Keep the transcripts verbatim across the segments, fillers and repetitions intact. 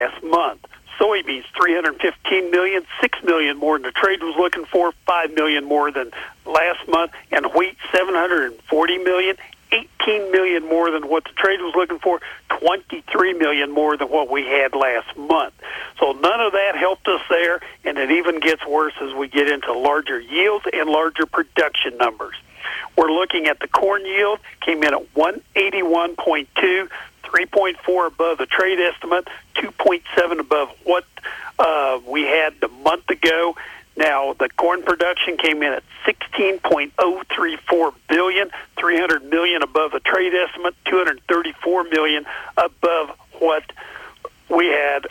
last month. Soybeans, three hundred fifteen million dollars, six million dollars more than the trade was looking for, five million dollars more than last month, and wheat, seven hundred forty million dollars, eighteen million dollars more than what the trade was looking for, twenty-three million dollars more than what we had last month. So none of that helped us there, and it even gets worse as we get into larger yields and larger production numbers. We're looking at the corn yield, came in at one eighty-one point two, three point four above the trade estimate, two point seven above what uh, we had a month ago. Now, the corn production came in at sixteen point oh three four billion, three hundred million above the trade estimate, two hundred thirty-four million above what we had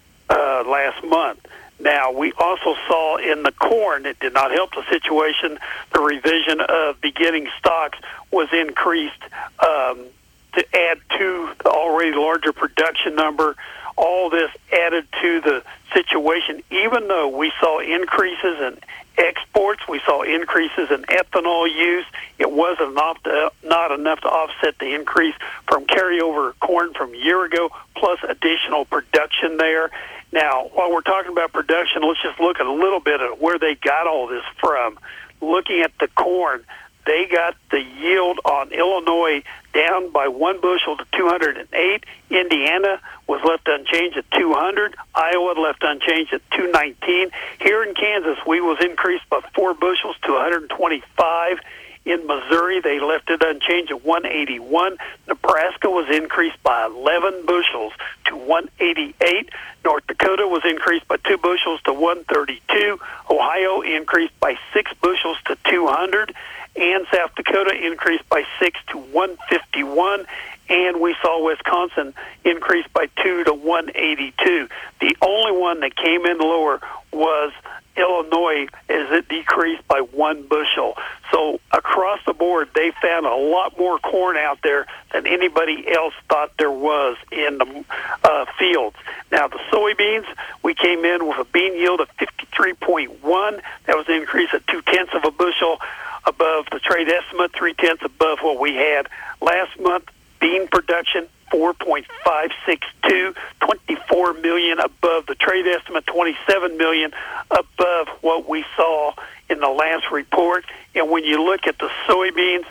uh, last month. Now, we also saw in the corn, it did not help the situation, the revision of beginning stocks was increased um, to add to the already larger production number. All this added to the situation, even though we saw increases in exports, we saw increases in ethanol use, it wasn't enough to, not enough to offset the increase from carryover corn from a year ago, plus additional production there. Now, while we're talking about production, let's just look at a little bit at where they got all this from. Looking at the corn, they got the yield on Illinois down by one bushel to two hundred eight. Indiana was left unchanged at two hundred. Iowa left unchanged at two nineteen. Here in Kansas, we was increased by four bushels to one hundred twenty-five. In Missouri, they left it unchanged at one eighty-one. Nebraska was increased by eleven bushels to one eighty-eight. North Dakota was increased by two bushels to one thirty-two. Ohio increased by six bushels to two hundred. And South Dakota increased by six to one fifty-one. And we saw Wisconsin increase by two to one eighty-two. The only one that came in lower was Illinois, as it decreased by one bushel. So across the board, they found a lot more corn out there than anybody else thought there was in the uh, fields. Now, the soybeans, we came in with a bean yield of fifty-three point one. That was an increase of two-tenths of a bushel above the trade estimate, three-tenths above what we had last month. Bean production, four point five six two, twenty-four million above the trade estimate, twenty-seven million above what we saw in the last report. And when you look at the soybeans,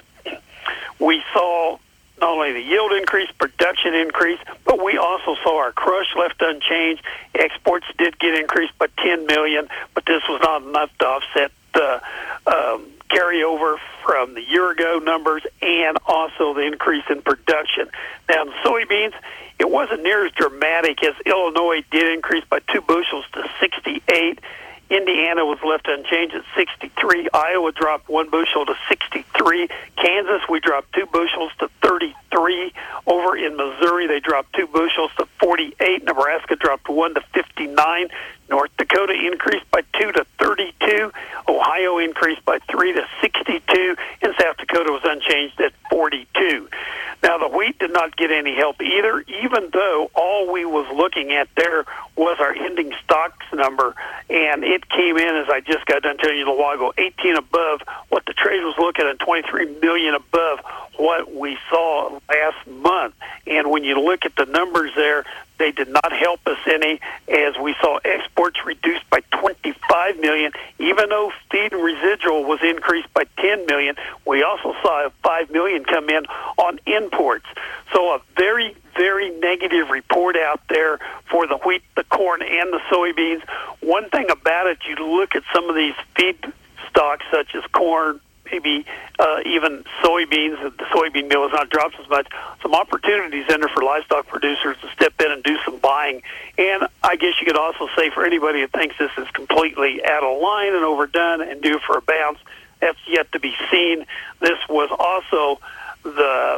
we saw not only the yield increase, production increase, but we also saw our crush left unchanged. Exports did get increased by ten million, but this was not enough to offset the um, carryover from the year ago numbers and also the increase in production. Now, in soybeans, it wasn't near as dramatic as Illinois did increase by two bushels to sixty-eight. Indiana was left unchanged at sixty-three. Iowa dropped one bushel to sixty-three. Kansas, we dropped two bushels to thirty-three. Over in Missouri, they dropped two bushels to forty-eight. Nebraska dropped one to fifty-nine. North Dakota increased by two to thirty-two. Ohio increased by three to sixty-two. And South Dakota was unchanged at forty-two. Now, the wheat did not get any help either, even though all we was looking at there was our ending stocks number, and it came in, as I just got done telling you a little while ago, eighteen above what the trade was looking at, twenty-three million above what we saw last month. And when you look at the numbers there, they did not help us any, as we saw exports reduced by twenty-five million. Even though feed and residual was increased by ten million, we also saw five million come in on imports. So a very, very negative report out there for the wheat, the corn, and the soybeans. One thing about it, you look at some of these feed stocks, such as corn, maybe uh, even soybeans, the soybean meal has not dropped as much, some opportunities in there for livestock producers to step in and do some buying. And I guess you could also say for anybody that thinks this is completely out of line and overdone and due for a bounce, that's yet to be seen. This was also the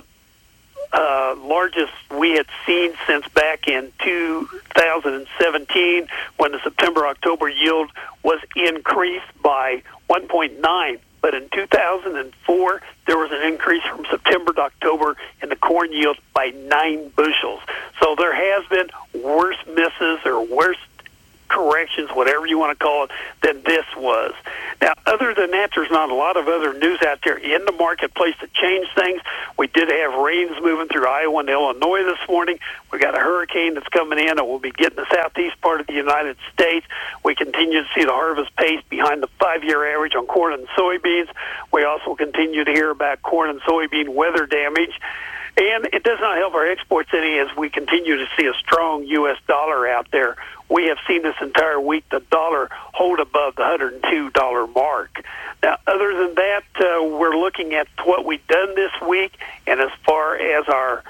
uh, largest we had seen since back in two thousand seventeen, when the September-October yield was increased by one point nine. But in two thousand four, there was an increase from September to October in the corn yield by nine bushels. So there has been worse misses or worse corrections, whatever you want to call it, than this was. Now, other than that, there's not a lot of other news out there in the marketplace that changed things. We did have rains moving through Iowa and Illinois this morning. We got a hurricane that's coming in and will be getting the southeast part of the United States. We continue to see the harvest pace behind the five-year average on corn and soybeans. We also continue to hear about corn and soybean weather damage. And it does not help our exports any as we continue to see a strong U S dollar out there. We have seen this entire week the dollar hold above the one hundred two dollars mark. Now, other than that, uh, we're looking at what we've done this week, and as far as our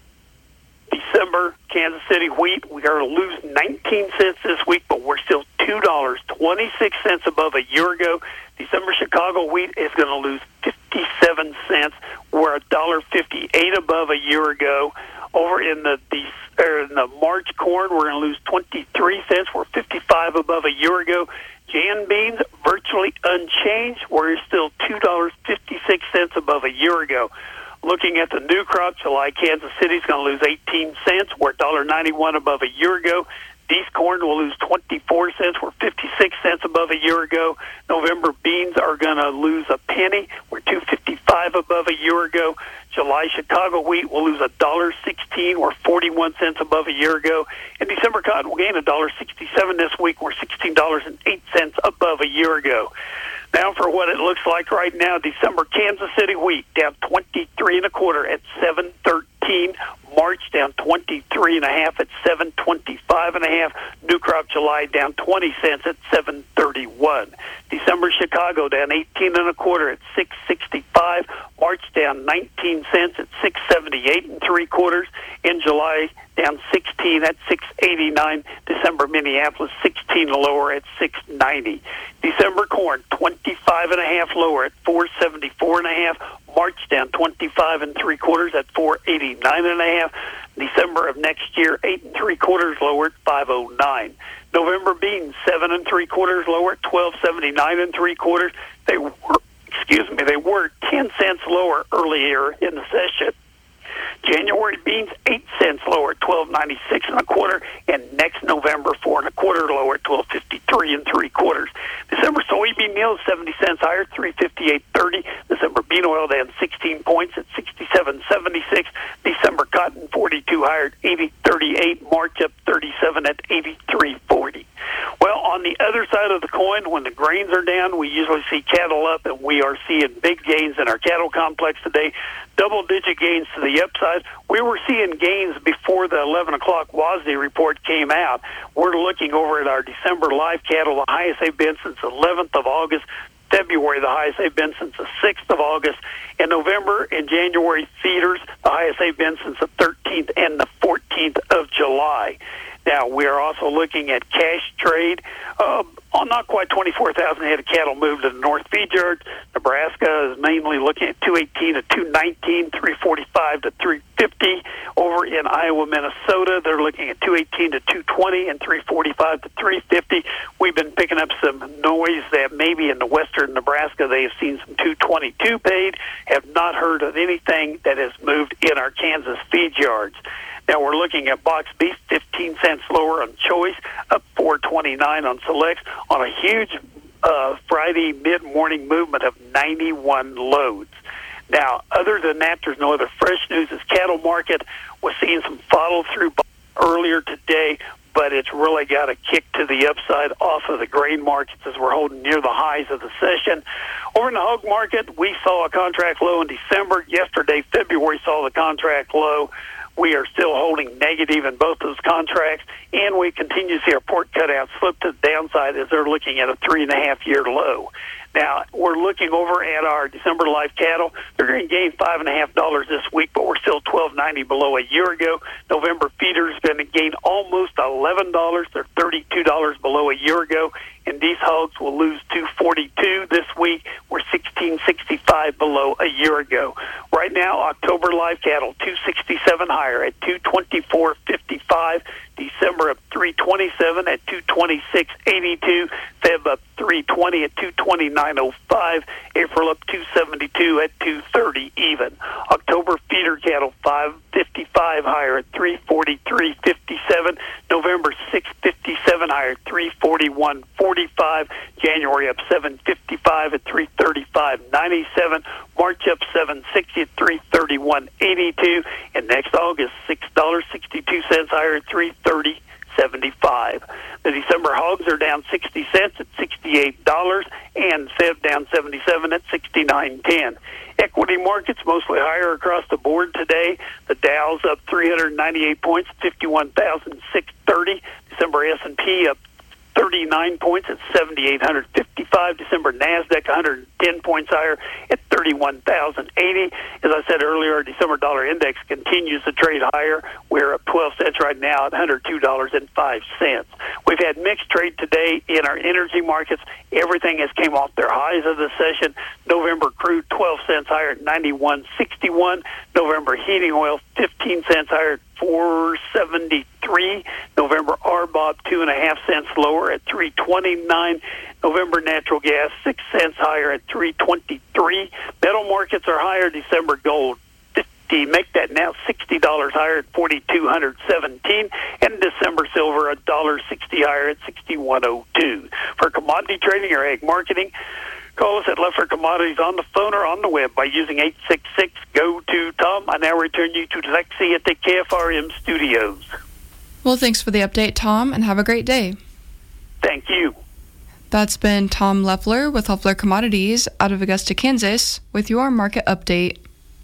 December Kansas City wheat, we are to lose nineteen cents this week, but we're still two dollars and twenty-six cents above a year ago. December Chicago wheat is going to lose fifty-seven cents. We're one dollar fifty-eight above a year ago. Over in the, the, er, in the March corn, we're going to lose twenty-three cents. We're fifty-five above a year ago. Jan beans, virtually unchanged. We're still two dollars and fifty-six cents above a year ago. Looking at the new crop, July Kansas City is going to lose eighteen cents. We're one dollar ninety-one above a year ago. Dees corn will lose twenty-four cents. We're fifty-six cents above a year ago. November beans are going to lose a penny. We're two fifty-five above a year ago. July Chicago wheat will lose one dollar sixteen. We're forty-one cents above a year ago. And December cotton will gain one dollar sixty-seven this week. We're sixteen dollars and eight cents above a year ago. Now for what it looks like right now, December Kansas City wheat down twenty-three and a quarter at seven thirteen. March down twenty-three and a half at seven twenty-five and a half. New crop July down twenty cents at seven thirty-one. December Chicago down eighteen and a quarter at six sixty-five. March down nineteen cents at six seventy-eight and three quarters. In July down sixteen at six eighty-nine. December Minneapolis sixteen lower at six ninety. December corn twenty-five and a half lower at four seventy-four and a half. March down twenty-five and three quarters at four eighty-nine and a half. December of next year, eight and three quarters lower at five oh nine. November beans, seven and three quarters lower at twelve seventy-nine and three quarters. They were, excuse me, they were ten cents lower earlier in the session. January beans, eight cents lower at twelve ninety-six and a quarter, and next November, four and a quarter lower at twelve fifty-three and three quarters. December soybean meal, seventy cents higher, three fifty-eight thirty. December bean oil down sixteen points at sixty-seven seventy-six. December cotton, forty-two higher at eighty thirty-eight. March up thirty-seven at eighty-three forty. Well, on the other side of the coin, when the grains are down, we usually see cattle up, and we are seeing big gains in our cattle complex today. Double-digit gains to the upside. We were seeing gains before the eleven o'clock WASDE report came out. We're looking over at our December live cattle, the highest they've been since the eleventh of August. February, the highest they've been since the sixth of August. In November and January feeders, the highest they've been since the thirteenth and the fourteenth of July. Now, we are also looking at cash trade. Uh, on not quite twenty-four thousand head of cattle moved to the North Feed Yards. Nebraska is mainly looking at two eighteen to two nineteen, three forty-five to three fifty. Over in Iowa, Minnesota, they're looking at two eighteen to two twenty and three forty-five to three fifty. We've been picking up some noise that maybe in the western Nebraska they have seen some two twenty-two paid. Have not heard of anything that has moved in our Kansas feed yards. Now we're looking at box beef, fifteen cents lower on choice, up four twenty-nine on selects, on a huge uh, Friday mid-morning movement of ninety-one loads. Now, other than that, there's no other fresh news. This cattle market was seeing some follow-through earlier today, but it's really got a kick to the upside off of the grain markets as we're holding near the highs of the session. Over in the hog market, we saw a contract low in December. Yesterday, February, saw the contract low. We are still holding negative in both those contracts, and we continue to see our pork cutouts slip to the downside as they're looking at a three-and-a-half-year low. Now, we're looking over at our December live cattle. They're going to gain five and a half dollars this week, but we're still twelve ninety below a year ago. November feeders going to gain almost eleven dollars. They're thirty-two dollars below a year ago. And these hogs will lose two forty-two this week. We're sixteen sixty-five below a year ago. Right now, October live cattle two sixty-seven higher at two twenty-four fifty-five. December up three twenty-seven at two twenty-six eighty-two. Feb up three twenty at two twenty-nine oh five. April up two seventy-two at two thirty even. October feeder cattle five fifty-five higher at three forty-three fifty-seven. November six fifty-seven higher at three forty-one forty-five. January up seven fifty-five at three thirty-five ninety-seven. March up seven sixty at three thirty-one eighty-two. And next August six dollars and sixty-two cents higher at three thirty seventy-five. The December hogs are down sixty cents at sixty-eight dollars, and Feb down seventy-seven at sixty-nine ten. Equity markets mostly higher across the board today. The Dow's up three hundred ninety-eight points, fifty-one thousand six hundred thirty. December S and P up thirty-nine points at seven thousand eight hundred fifty-five. December NASDAQ one hundred ten points higher at thirty-one thousand eighty. As I said earlier, our December dollar index continues to trade higher. We're up twelve cents right now at one hundred two dollars and five cents. We've had mixed trade today in our energy markets. Everything has came off their highs of the session. November crude twelve cents higher at ninety-one sixty-one. November heating oil fifteen cents higher at four seventy-three. November R B O B two and a half cents lower at three twenty-nine. November natural gas six cents higher at three twenty-three. Metal markets are higher. December gold fifty. Make that now sixty dollars higher at forty-two seventeen. And December silver a dollar sixty higher at sixty-one oh two. For commodity trading or ag marketing, call us at Leffler Commodities on the phone or on the web by using eight six six, G O two, T O M. I now return you to Lexi at the K F R M studios. Well, thanks for the update, Tom, and have a great day. Thank you. That's been Tom Leffler with Leffler Commodities out of Augusta, Kansas, with your market update.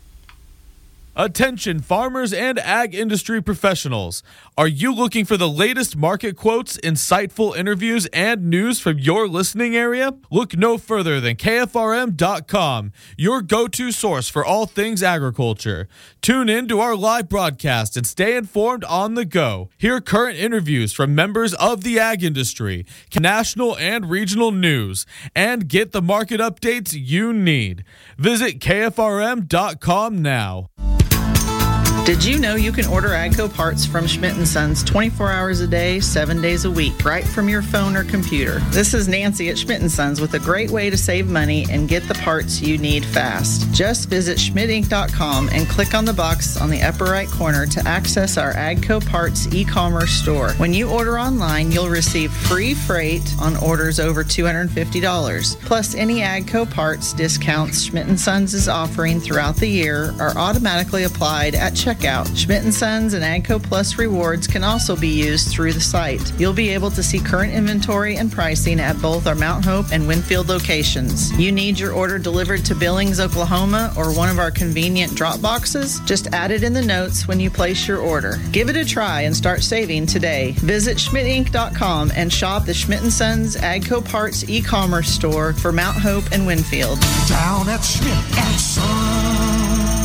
Attention farmers and ag industry professionals. Are you looking for the latest market quotes, insightful interviews, and news from your listening area? Look no further than K F R M dot com, your go-to source for all things agriculture. Tune in to our live broadcast and stay informed on the go. Hear current interviews from members of the ag industry, national and regional news, and get the market updates you need. Visit K F R M dot com now. Did you know you can order AGCO parts from Schmidt and Sons twenty-four hours a day, seven days a week, right from your phone or computer? This is Nancy at Schmidt and Sons with a great way to save money and get the parts you need fast. Just visit Schmidt Inc dot com and click on the box on the upper right corner to access our AGCO parts e-commerce store. When you order online, you'll receive free freight on orders over two hundred fifty dollars. Plus, any AGCO parts discounts Schmidt and Sons is offering throughout the year are automatically applied at checkout. Schmidt and Sons and AGCO Plus rewards can also be used through the site. You'll be able to see current inventory and pricing at both our Mount Hope and Winfield locations. You need your order delivered to Billings, Oklahoma, or one of our convenient drop boxes? Just add it in the notes when you place your order. Give it a try and start saving today. Visit Schmidt Inc dot com and shop the Schmidt and Sons AGCO Parts e-commerce store for Mount Hope and Winfield. Down at Schmidt and Sons.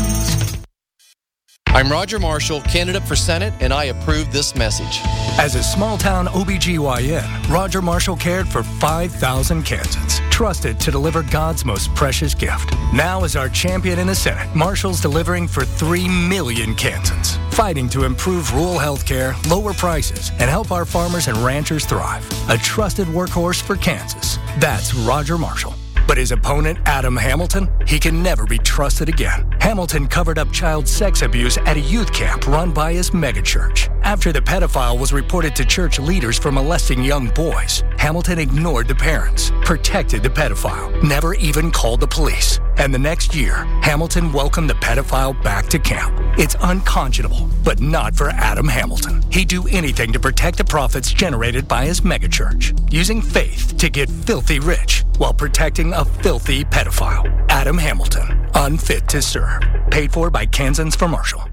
I'm Roger Marshall, candidate for Senate, and I approve this message. As a small-town O B G Y N, Roger Marshall cared for five thousand Kansans, trusted to deliver God's most precious gift. Now as our champion in the Senate, Marshall's delivering for three million Kansans, fighting to improve rural health care, lower prices, and help our farmers and ranchers thrive. A trusted workhorse for Kansas. That's Roger Marshall. But his opponent, Adam Hamilton, he can never be trusted again. Hamilton covered up child sex abuse at a youth camp run by his megachurch. After the pedophile was reported to church leaders for molesting young boys, Hamilton ignored the parents, protected the pedophile, never even called the police. And the next year, Hamilton welcomed the pedophile back to camp. It's unconscionable, but not for Adam Hamilton. He'd do anything to protect the profits generated by his megachurch, using faith to get filthy rich while protecting a filthy pedophile. Adam Hamilton, unfit to serve. Paid for by Kansans for Marshall.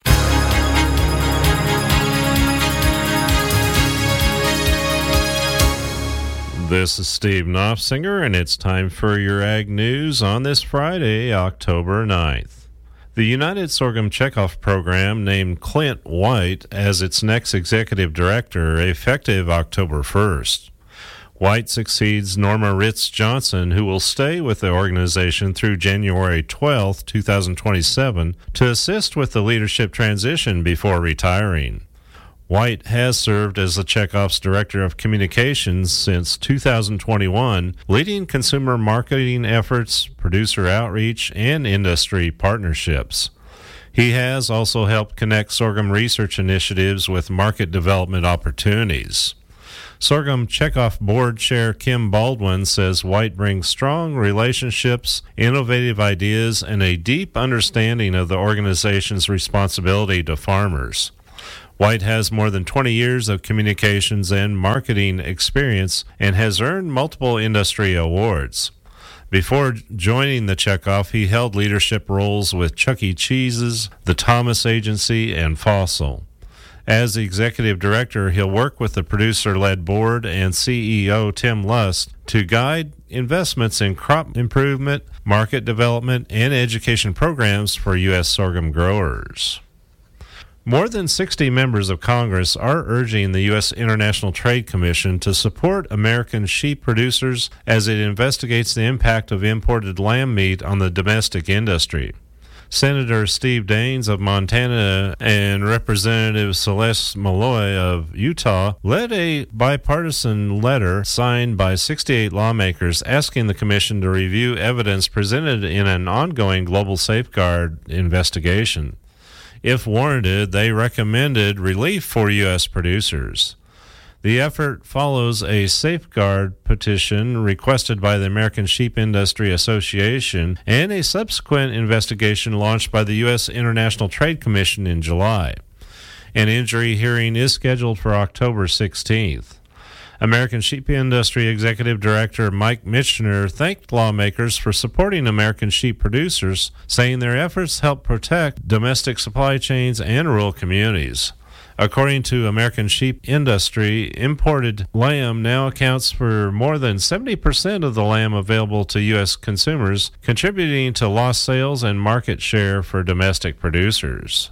This is Steve Knopfsinger, and it's time for your Ag News on this Friday, October ninth. The United Sorghum Checkoff Program named Clint White as its next executive director effective October first. White succeeds Norma Ritz Johnson, who will stay with the organization through January twelfth, twenty twenty-seven, to assist with the leadership transition before retiring. White has served as the Chekhov's Director of Communications since two thousand twenty-one, leading consumer marketing efforts, producer outreach, and industry partnerships. He has also helped connect sorghum research initiatives with market development opportunities. Sorghum Chekhov Board Chair Kim Baldwin says White brings strong relationships, innovative ideas, and a deep understanding of the organization's responsibility to farmers. White has more than twenty years of communications and marketing experience and has earned multiple industry awards. Before joining the Chekhov, he held leadership roles with Chuck E. Cheese's, the Thomas Agency, and Fossil. As the executive director, he'll work with the producer-led board and C E O Tim Lust to guide investments in crop improvement, market development, and education programs for U S sorghum growers. More than sixty members of Congress are urging the U S International Trade Commission to support American sheep producers as it investigates the impact of imported lamb meat on the domestic industry. Senator Steve Daines of Montana and Representative Celeste Malloy of Utah led a bipartisan letter signed by sixty-eight lawmakers asking the commission to review evidence presented in an ongoing global safeguard investigation. If warranted, they recommended relief for U S producers. The effort follows a safeguard petition requested by the American Sheep Industry Association and a subsequent investigation launched by the U S International Trade Commission in July. An injury hearing is scheduled for October sixteenth. American Sheep Industry Executive Director Mike Michener thanked lawmakers for supporting American sheep producers, saying their efforts help protect domestic supply chains and rural communities. According to American Sheep Industry, imported lamb now accounts for more than seventy percent of the lamb available to U S consumers, contributing to lost sales and market share for domestic producers.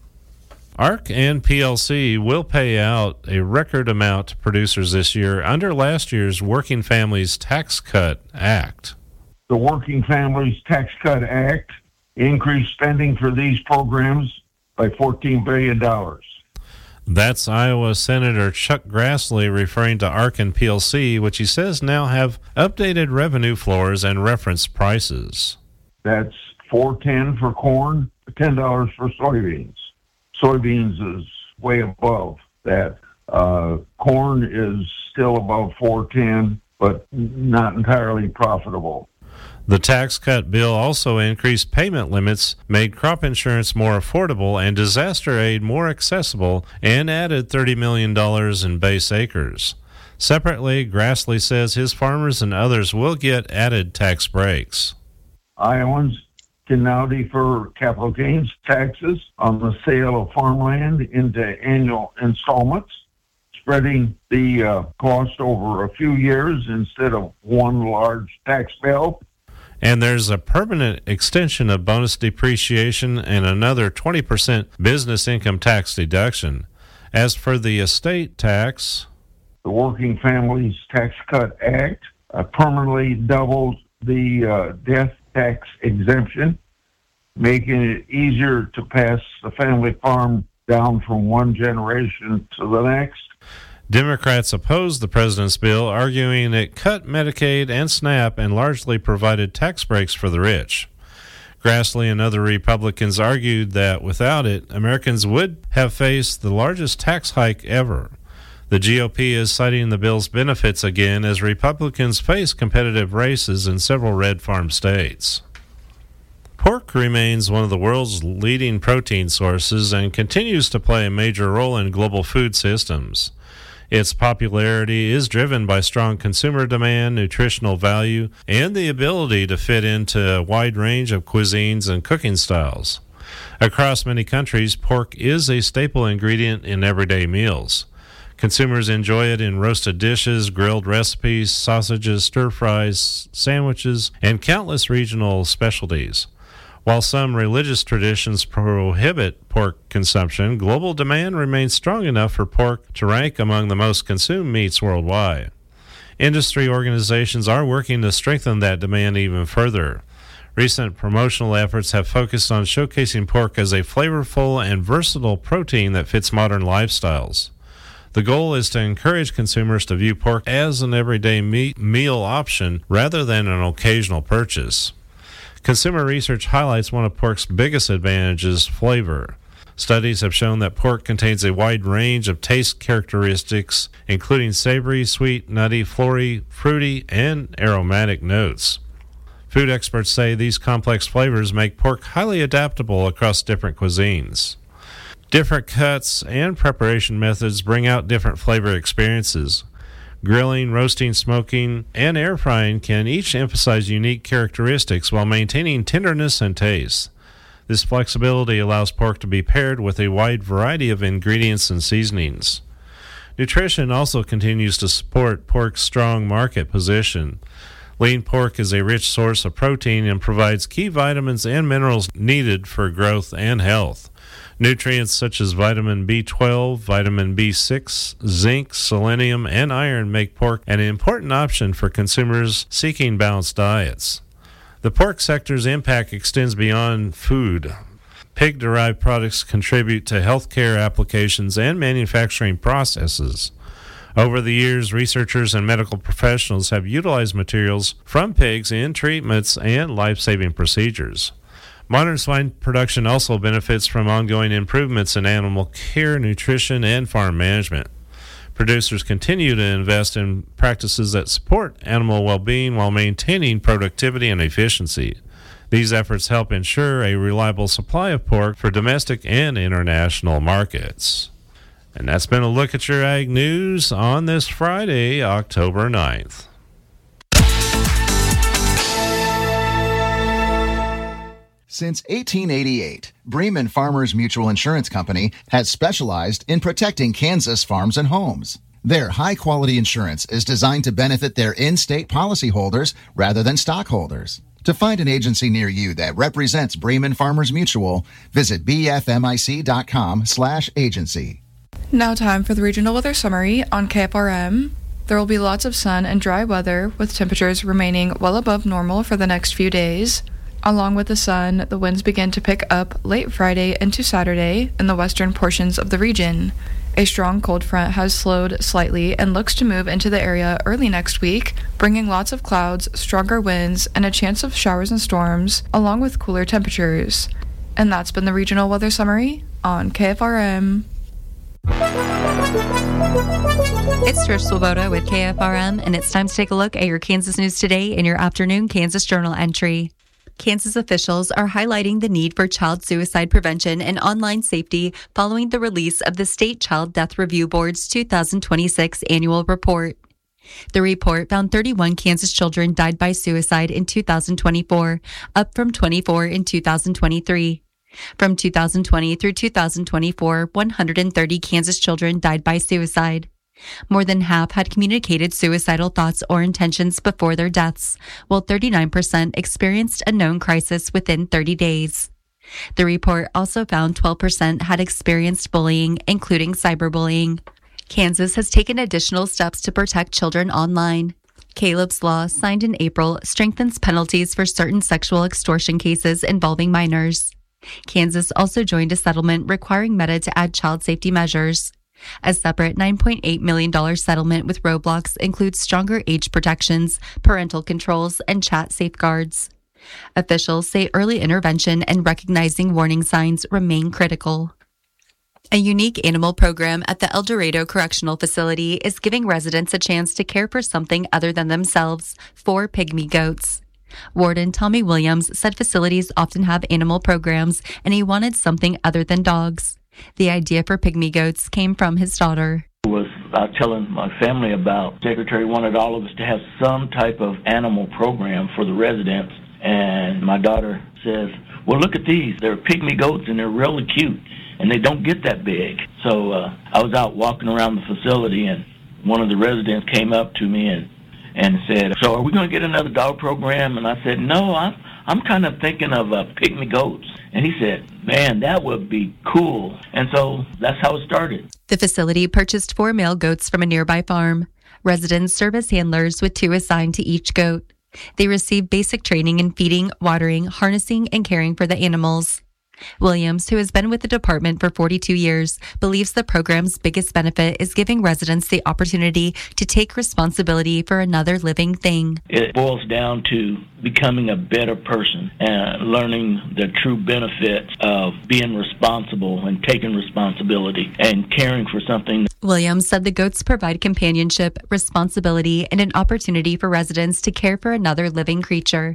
ARC and P L C will pay out a record amount to producers this year under last year's Working Families Tax Cut Act. The Working Families Tax Cut Act increased spending for these programs by fourteen billion dollars. That's Iowa Senator Chuck Grassley referring to ARC and P L C, which he says now have updated revenue floors and reference prices. That's four dollars and ten cents for corn, ten dollars for soybeans. Soybeans is way above that. Uh, corn is still above four dollars and ten cents, but not entirely profitable. The tax cut bill also increased payment limits, made crop insurance more affordable, and disaster aid more accessible, and added thirty million dollars in base acres. Separately, Grassley says his farmers and others will get added tax breaks. Iowans can now defer capital gains taxes on the sale of farmland into annual installments, spreading the uh, cost over a few years instead of one large tax bill. And there's a permanent extension of bonus depreciation and another twenty percent business income tax deduction. As for the estate tax, the Working Families Tax Cut Act uh, permanently doubled the uh, death tax exemption, making it easier to pass the family farm down from one generation to the next. Democrats opposed the president's bill, arguing it cut Medicaid and SNAP and largely provided tax breaks for the rich. Grassley and other Republicans argued that without it, Americans would have faced the largest tax hike ever. The G O P is citing the bill's benefits again as Republicans face competitive races in several red farm states. Pork remains one of the world's leading protein sources and continues to play a major role in global food systems. Its popularity is driven by strong consumer demand, nutritional value, and the ability to fit into a wide range of cuisines and cooking styles. Across many countries, pork is a staple ingredient in everyday meals. Consumers enjoy it in roasted dishes, grilled recipes, sausages, stir-fries, sandwiches, and countless regional specialties. While some religious traditions prohibit pork consumption, global demand remains strong enough for pork to rank among the most consumed meats worldwide. Industry organizations are working to strengthen that demand even further. Recent promotional efforts have focused on showcasing pork as a flavorful and versatile protein that fits modern lifestyles. The goal is to encourage consumers to view pork as an everyday meat meal option rather than an occasional purchase. Consumer research highlights one of pork's biggest advantages, flavor. Studies have shown that pork contains a wide range of taste characteristics, including savory, sweet, nutty, floral, fruity, and aromatic notes. Food experts say these complex flavors make pork highly adaptable across different cuisines. Different cuts and preparation methods bring out different flavor experiences. Grilling, roasting, smoking, and air frying can each emphasize unique characteristics while maintaining tenderness and taste. This flexibility allows pork to be paired with a wide variety of ingredients and seasonings. Nutrition also continues to support pork's strong market position. Lean pork is a rich source of protein and provides key vitamins and minerals needed for growth and health. Nutrients such as vitamin B twelve, vitamin B six, zinc, selenium, and iron make pork an important option for consumers seeking balanced diets. The pork sector's impact extends beyond food. Pig-derived products contribute to healthcare applications and manufacturing processes. Over the years, researchers and medical professionals have utilized materials from pigs in treatments and life-saving procedures. Modern swine production also benefits from ongoing improvements in animal care, nutrition, and farm management. Producers continue to invest in practices that support animal well-being while maintaining productivity and efficiency. These efforts help ensure a reliable supply of pork for domestic and international markets. And that's been a look at your ag news on this Friday, October ninth. Since eighteen eighty-eight, Bremen Farmers Mutual Insurance Company has specialized in protecting Kansas farms and homes. Their high-quality insurance is designed to benefit their in-state policyholders rather than stockholders. To find an agency near you that represents Bremen Farmers Mutual, visit bfmic.com slash agency. Now time for the regional weather summary on K F R M. There will be lots of sun and dry weather, with temperatures remaining well above normal for the next few days. Along with the sun, the winds begin to pick up late Friday into Saturday in the western portions of the region. A strong cold front has slowed slightly and looks to move into the area early next week, bringing lots of clouds, stronger winds, and a chance of showers and storms, along with cooler temperatures. And that's been the regional weather summary on K F R M. It's Trish Swoboda with K F R M, and it's time to take a look at your Kansas news today in your afternoon Kansas Journal entry. Kansas officials are highlighting the need for child suicide prevention and online safety following the release of the State Child Death Review Board's two thousand twenty-six annual report. The report found thirty-one Kansas children died by suicide in two thousand twenty-four, up from twenty-four in two thousand twenty-three. From two thousand twenty through two thousand twenty-four, one hundred thirty Kansas children died by suicide. More than half had communicated suicidal thoughts or intentions before their deaths, while thirty-nine percent experienced a known crisis within thirty days. The report also found twelve percent had experienced bullying, including cyberbullying. Kansas has taken additional steps to protect children online. Caleb's Law, signed in April, strengthens penalties for certain sexual extortion cases involving minors. Kansas also joined a settlement requiring Meta to add child safety measures. A separate nine point eight million dollars settlement with Roblox includes stronger age protections, parental controls, and chat safeguards. Officials say early intervention and recognizing warning signs remain critical. A unique animal program at the El Dorado Correctional Facility is giving residents a chance to care for something other than themselves, four pygmy goats. Warden Tommy Williams said facilities often have animal programs, and he wanted something other than dogs. The idea for pygmy goats came from his daughter. Was uh, telling my family about, Secretary wanted all of us to have some type of animal program for the residents, and my daughter says, well, look at these. They're pygmy goats, and they're really cute, and they don't get that big. So uh, I was out walking around the facility, and one of the residents came up to me and, and said, so are we going to get another dog program? And I said, no, I'm, I'm kind of thinking of uh, pygmy goats. And he said, man, that would be cool. And so that's how it started. The facility purchased four male goats from a nearby farm. Residents serve as handlers with two assigned to each goat. They receive basic training in feeding, watering, harnessing, and caring for the animals. Williams, who has been with the department for forty-two years, believes the program's biggest benefit is giving residents the opportunity to take responsibility for another living thing. It boils down to becoming a better person and learning the true benefits of being responsible and taking responsibility and caring for something. Williams said the goats provide companionship, responsibility, and an opportunity for residents to care for another living creature.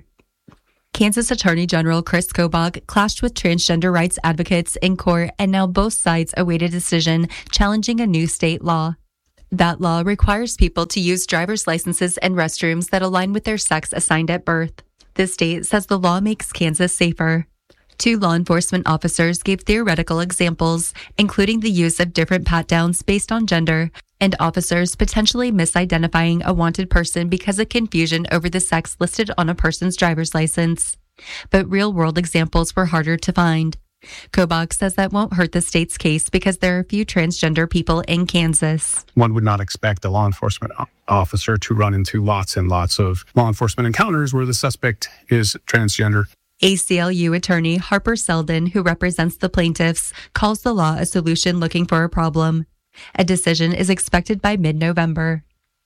Kansas Attorney General Chris Kobach clashed with transgender rights advocates in court, and now both sides await a decision challenging a new state law. That law requires people to use driver's licenses and restrooms that align with their sex assigned at birth. The state says the law makes Kansas safer. Two law enforcement officers gave theoretical examples, including the use of different pat-downs based on gender, and officers potentially misidentifying a wanted person because of confusion over the sex listed on a person's driver's license. But real-world examples were harder to find. Kobach says that won't hurt the state's case because there are few transgender people in Kansas. One would not expect a law enforcement officer to run into lots and lots of law enforcement encounters where the suspect is transgender. A C L U attorney Harper Selden, who represents the plaintiffs, calls the law a solution looking for a problem. A decision is expected by mid-November.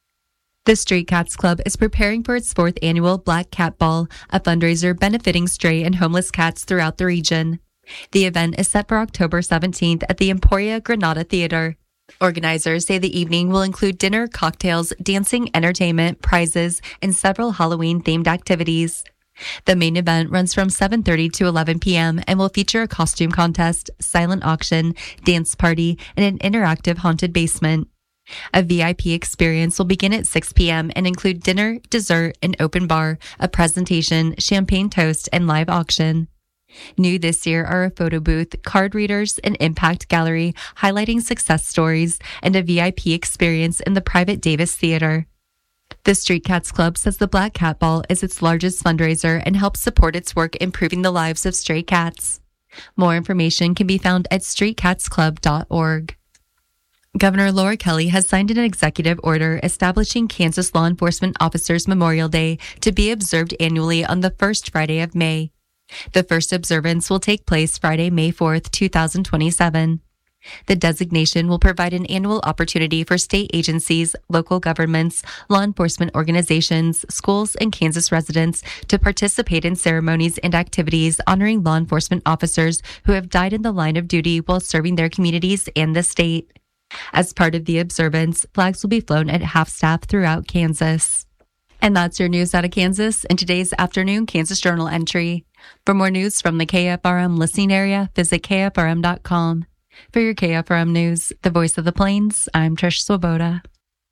The Street Cats Club is preparing for its fourth annual Black Cat Ball, a fundraiser benefiting stray and homeless cats throughout the region. The event is set for October seventeenth at the Emporia Granada Theater. Organizers say the evening will include dinner, cocktails, dancing, entertainment, prizes, and several Halloween-themed activities. The main event runs from seven thirty to eleven p.m. and will feature a costume contest, silent auction, dance party, and an interactive haunted basement. A V I P experience will begin at six p.m. and include dinner, dessert, an open bar, a presentation, champagne toast, and live auction. New this year are a photo booth, card readers, an impact gallery highlighting success stories, and a V I P experience in the private Davis Theater. The Street Cats Club says the Black Cat Ball is its largest fundraiser and helps support its work improving the lives of stray cats. More information can be found at street cats club dot org. Governor Laura Kelly has signed an executive order establishing Kansas Law Enforcement Officers Memorial Day to be observed annually on the first Friday of May. The first observance will take place Friday, May fourth, twenty twenty-seven. The designation will provide an annual opportunity for state agencies, local governments, law enforcement organizations, schools, and Kansas residents to participate in ceremonies and activities honoring law enforcement officers who have died in the line of duty while serving their communities and the state. As part of the observance, flags will be flown at half-staff throughout Kansas. And that's your news out of Kansas in today's afternoon Kansas Journal entry. For more news from the K F R M listening area, visit K F R M dot com. For your K F R M News, the voice of the Plains, I'm Trish Swoboda.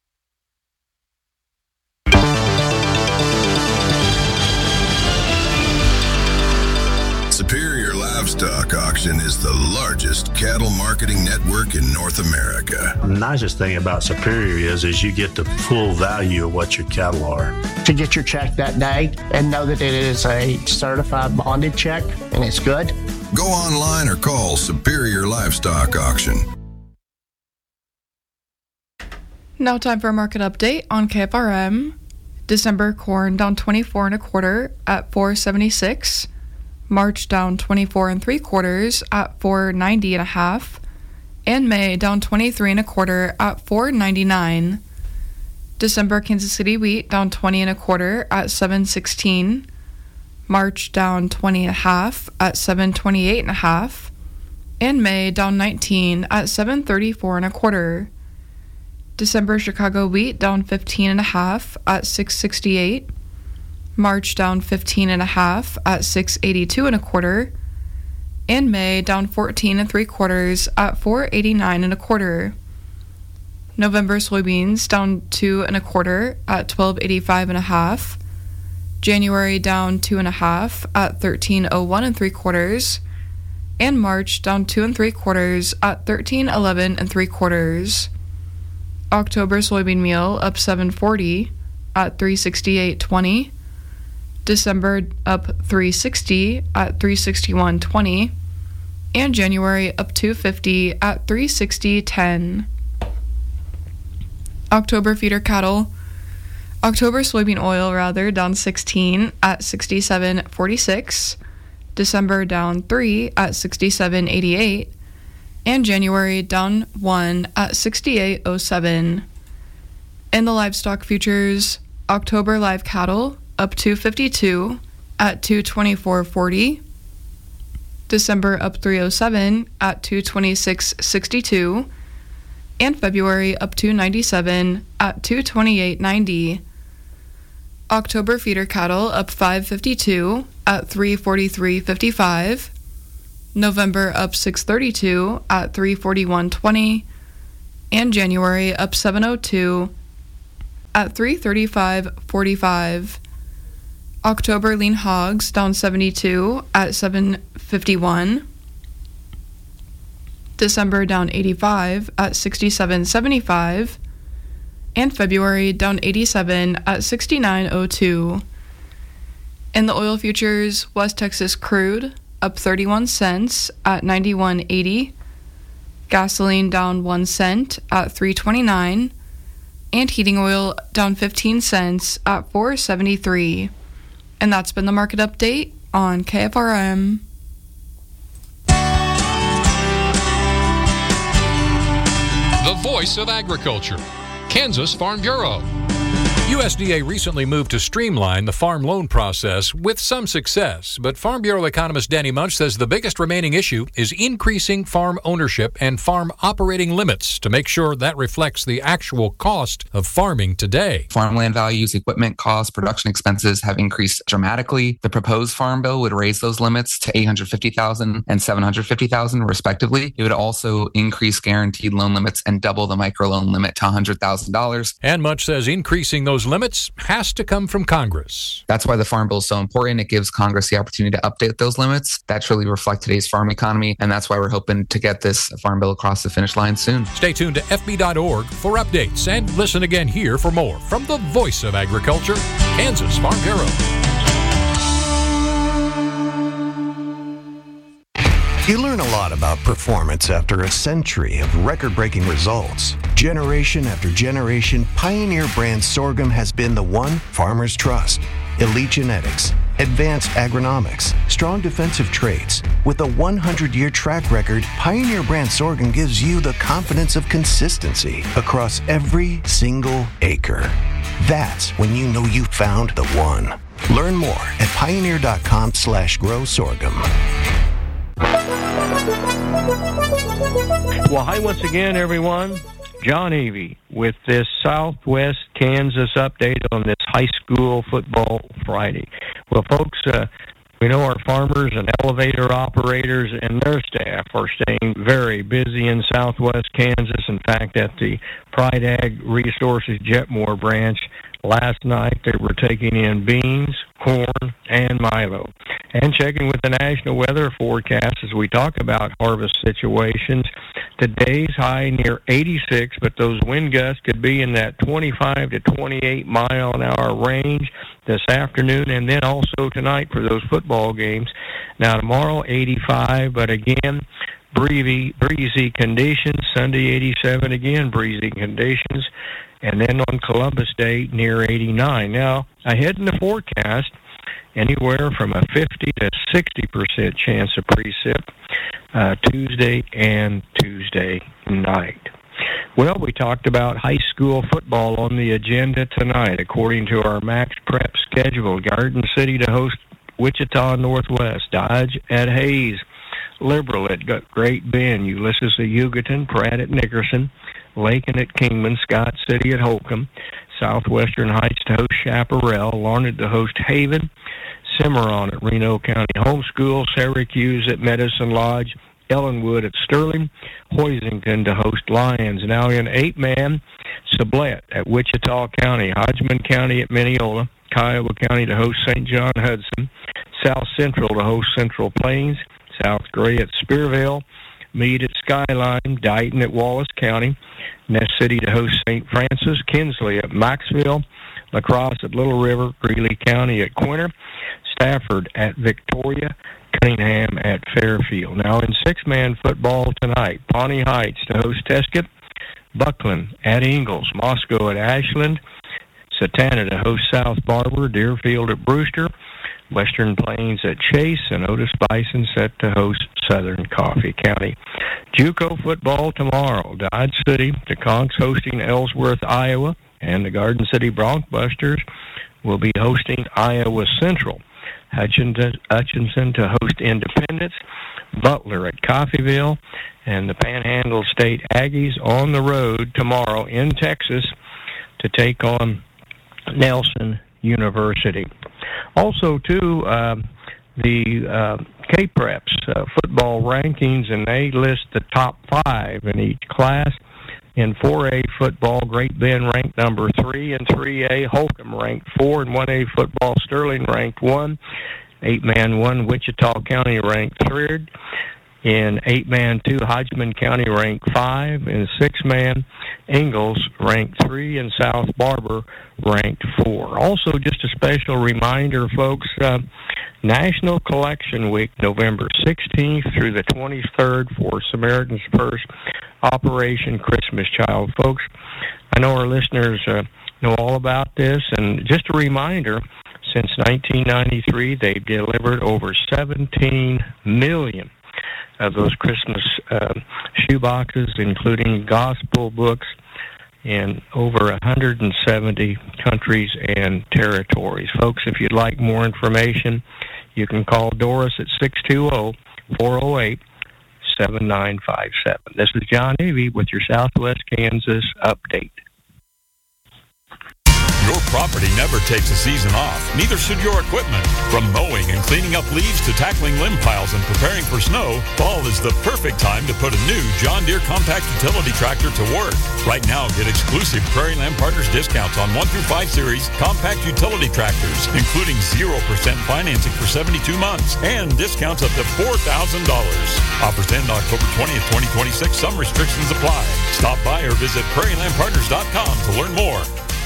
Superior Livestock Auction is the largest cattle marketing network in North America. The nicest thing about Superior is, is you get the full value of what your cattle are. To get your check that day and know that it is a certified bonded check and it's good. Go online or call Superior Livestock Auction. Now time for a market update on K F R M. December corn down twenty-four and a quarter at four seventy-six. March down twenty-four and three quarters at four ninety and a half. And May down twenty-three and a quarter at four ninety-nine. December Kansas City wheat down twenty and a quarter at seven sixteen. March down twenty and a half at seven twenty-eight and a half. And May down nineteen at seven thirty-four and a quarter. December Chicago wheat down fifteen and a half at six sixty-eight. March down fifteen and a half at six eighty-two and a quarter. And May down fourteen and three quarters at four eighty-nine and a quarter. November soybeans down two and a quarter at twelve eighty-five and a half. January down two and a half at thirteen oh one and three quarters. And March down two and three quarters at thirteen eleven and three quarters. October soybean meal up seven forty at three sixty-eight twenty. December up three sixty at three sixty-one twenty. And January up two fifty at three sixty ten. October feeder cattle October soybean oil, rather, down sixteen at sixty-seven forty-six. December down three at sixty-seven eighty-eight. And January down one at sixty-eight oh seven. In the livestock futures, October live cattle up two fifty-two at two twenty-four forty. December up three oh seven at two twenty-six sixty-two. And February up two ninety-seven at two twenty-eight ninety. October feeder cattle up five fifty-two at three forty-three fifty-five. November up six thirty-two at three forty-one twenty. And January up seven oh two at three thirty-five forty-five. October lean hogs down seventy-two at seven fifty-one. December down eighty-five at sixty-seven seventy-five. And February down eighty-seven at sixty-nine oh two. In the oil futures, West Texas crude up thirty-one cents at ninety-one eighty. Gasoline down one cent at three twenty-nine. And heating oil down fifteen cents at four seventy-three. And that's been the market update on K F R M. The voice of agriculture, Kansas Farm Bureau. U S D A recently moved to streamline the farm loan process with some success, but Farm Bureau economist Danny Munch says the biggest remaining issue is increasing farm ownership and farm operating limits to make sure that reflects the actual cost of farming today. Farmland values, equipment costs, production expenses have increased dramatically. The proposed farm bill would raise those limits to eight hundred fifty thousand dollars and seven hundred fifty thousand dollars respectively. It would also increase guaranteed loan limits and double the microloan limit to one hundred thousand dollars. And Munch says increasing those limits has to come from Congress. That's why the Farm Bill is so important. It gives Congress the opportunity to update those limits that truly reflect today's farm economy, and that's why we're hoping to get this Farm Bill across the finish line soon. Stay tuned to F B dot org for updates and listen again here for more from the voice of agriculture, Kansas Farm Bureau. You learn a lot about performance after a century of record-breaking results. Generation after generation, Pioneer brand sorghum has been the one farmers trust. Elite genetics, advanced agronomics, strong defensive traits. With a one hundred year track record, Pioneer brand sorghum gives you the confidence of consistency across every single acre. That's when you know you found the one. Learn more at pioneer.com slash grow sorghum. Well, hi once again, everyone. John Avey with this Southwest Kansas update on this high school football Friday. Well, folks, uh, we know our farmers and elevator operators and their staff are staying very busy in Southwest Kansas. In fact, at the Pride Ag Resources Jetmore branch, last night they were taking in beans, corn, and milo. And checking with the national weather forecast as we talk about harvest situations, today's high near eighty-six, but those wind gusts could be in that twenty-five to twenty-eight mile an hour range this afternoon, and then also tonight for those football games. Now tomorrow eighty-five, but again breezy breezy conditions. Sunday eighty-seven, again breezy conditions, and then on Columbus Day near eighty-nine. Now ahead in the forecast, anywhere from a fifty to sixty percent chance of precip uh, Tuesday and Tuesday night. Well, we talked about high school football on the agenda tonight. According to our Max Prep schedule, Garden City to host Wichita Northwest, Dodge at Hayes, Liberal at Great Bend, Ulysses at Hugoton, Pratt at Nickerson, Lakin at Kingman, Scott City at Holcomb, Southwestern Heights to host Chaparral, Larned to host Haven, Cimarron at Reno County Homeschool, Syracuse at Medicine Lodge, Ellenwood at Sterling, Hoisington to host Lyons. Now in eight-man, Sublette at Wichita County, Hodgman County at Mineola, Kiowa County to host Saint John Hudson, South Central to host Central Plains, South Gray at Spearville, Meade at Skyline, Dighton at Wallace County, Ness City to host Saint Francis, Kinsley at Maxville, La Crosse at Little River, Greeley County at Quinter, Stafford at Victoria, Cunningham at Fairfield. Now in six-man football tonight, Pawnee Heights to host Tesket, Buckland at Ingalls, Moscow at Ashland, Satana to host South Barber, Deerfield at Brewster, Western Plains at Chase, and Otis Bison set to host Southern Coffee County. JUCO football tomorrow. Dodge City, the Conks hosting Ellsworth, Iowa, and the Garden City Broncbusters will be hosting Iowa Central. Hutchinson, Hutchinson to host Independence, Butler at Coffeyville, and the Panhandle State Aggies on the road tomorrow in Texas to take on Nelson University. Also, too, uh, the uh, K-Preps uh, football rankings, and they list the top five in each class. In four A football, Great Bend ranked number three. In three A, Holcomb ranked four. In one A football, Sterling ranked one. Eight-man one, Wichita County ranked third. In eight-man two, Hodgman County ranked five. In six-man, Ingalls ranked three, and South Barber ranked four. Also, just a special reminder, folks, uh, National Collection Week, November sixteenth through the twenty-third for Samaritan's Purse Operation Christmas Child. Folks, I know our listeners uh, know all about this, and just a reminder, since nineteen ninety-three, they've delivered over seventeen million of those Christmas uh, shoe boxes, including gospel books, in over one hundred seventy countries and territories. Folks, if you'd like more information, you can call Doris at six two zero, four zero eight, seven nine five seven. This is John Avey with your Southwest Kansas update. Your property never takes a season off. Neither should your equipment. From mowing and cleaning up leaves to tackling limb piles and preparing for snow, fall is the perfect time to put a new John Deere compact utility tractor to work. Right now, get exclusive Prairie Land Partners discounts on one through five series compact utility tractors, including zero percent financing for seventy-two months and discounts up to four thousand dollars. Offers end October twentieth, twenty twenty-six. Some restrictions apply. Stop by or visit prairie land partners dot com to learn more.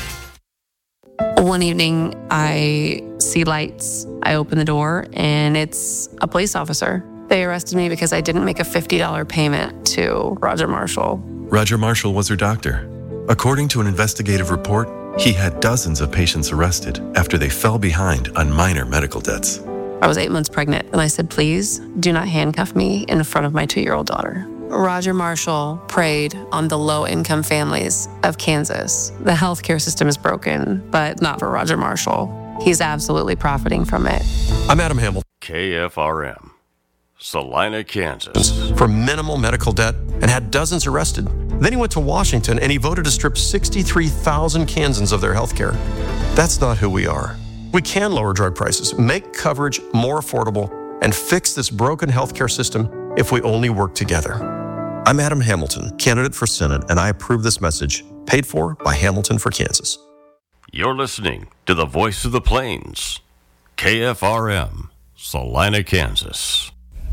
One evening, I see lights. I open the door, and it's a police officer. They arrested me because I didn't make a fifty dollars payment to Roger Marshall. Roger Marshall was her doctor. According to an investigative report, he had dozens of patients arrested after they fell behind on minor medical debts. I was eight months pregnant, and I said, please do not handcuff me in front of my two-year-old daughter. Roger Marshall preyed on the low-income families of Kansas. The healthcare system is broken, but not for Roger Marshall. He's absolutely profiting from it. I'm Adam Hamilton. K F R M, Salina, Kansas. For minimal medical debt and had dozens arrested. Then he went to Washington and he voted to strip sixty-three thousand Kansans of their health care. That's not who we are. We can lower drug prices, make coverage more affordable, and fix this broken healthcare system if we only work together. I'm Adam Hamilton, candidate for Senate, and I approve this message, paid for by Hamilton for Kansas. You're listening to the Voice of the Plains, K F R M, Salina, Kansas.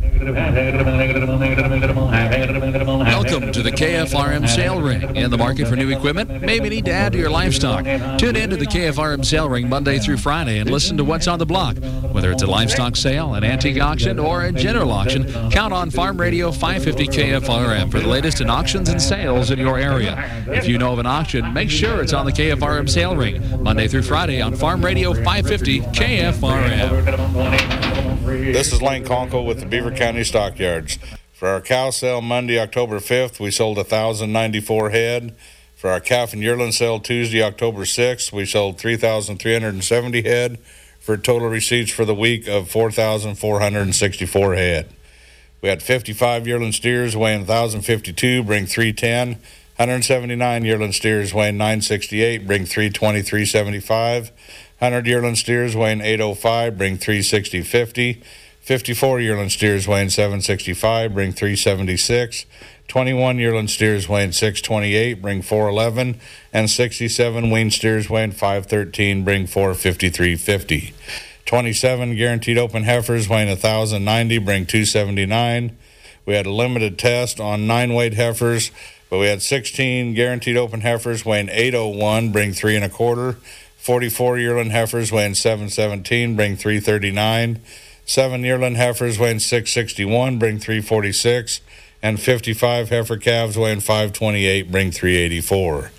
Welcome to the K F R M Sale Ring. In the market for new equipment? Maybe need to add to your livestock. Tune in to the K F R M Sale Ring Monday through Friday and listen to what's on the block. Whether it's a livestock sale, an antique auction, or a general auction, count on Farm Radio five fifty K F R M for the latest in auctions and sales in your area. If you know of an auction, make sure it's on the K F R M Sale Ring Monday through Friday on Farm Radio five fifty K F R M. This is Lane Conkle with the Beaver County Stockyards. For our cow sale Monday, October fifth, we sold one thousand ninety-four head. For our calf and yearling sale Tuesday, October sixth, we sold three thousand three hundred seventy head for total receipts for the week of four thousand four hundred sixty-four head. We had fifty-five yearling steers weighing one thousand fifty-two, bring three ten. one hundred seventy-nine yearling steers weighing nine sixty-eight, bring three twenty-three seventy-five. one hundred yearling steers weighing eight oh five, bring three sixty fifty. fifty-four yearling steers weighing seven sixty-five, bring three seventy-six. twenty-one yearling steers weighing six twenty-eight, bring four eleven. And sixty-seven wean steers weighing five thirteen, bring four fifty-three fifty. twenty-seven guaranteed open heifers weighing one thousand ninety, bring two seventy-nine. We had a limited test on nine weight heifers, but we had sixteen guaranteed open heifers weighing eight oh one, bring three and a quarter. forty-four yearling heifers weighing seven seventeen, bring three thirty-nine. Seven yearling heifers weighing six sixty-one, bring three forty-six. And fifty-five heifer calves weighing five twenty-eight, bring three eighty-four.